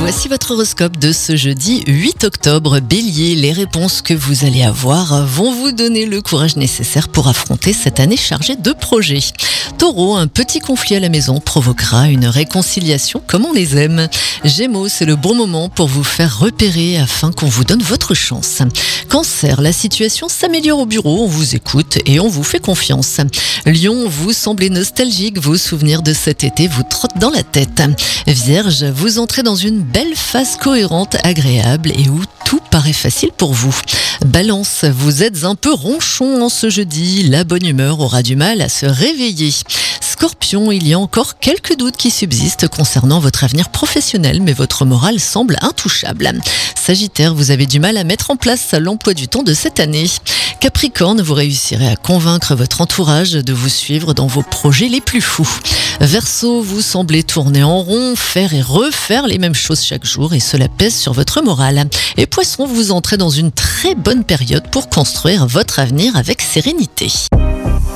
Voici votre horoscope de ce jeudi 8 octobre. Bélier, les réponses que vous allez avoir vont vous donner le courage nécessaire pour affronter cette année chargée de projets. Taureau, un petit conflit à la maison provoquera une réconciliation comme on les aime. Gémeaux, c'est le bon moment pour vous faire repérer afin qu'on vous donne votre chance. Cancer, la situation s'améliore au bureau, on vous écoute et on vous fait confiance. Lion, vous semblez nostalgique, vos souvenirs de cet été vous trottent dans la tête. Vierge, vous entrez dans une belle phase cohérente, agréable et où tout paraît facile pour vous. Balance, vous êtes un peu ronchon en ce jeudi, la bonne humeur aura du mal à se réveiller. Scorpion, il y a encore quelques doutes qui subsistent concernant votre avenir professionnel, mais votre morale semble intouchable. Sagittaire, vous avez du mal à mettre en place l'emploi du temps de cette année. Capricorne, vous réussirez à convaincre votre entourage de vous suivre dans vos projets les plus fous. Verseau, vous semblez tourner en rond, faire et refaire les mêmes choses chaque jour et cela pèse sur votre morale. Et Poisson, vous entrez dans une très bonne période pour construire votre avenir avec sérénité.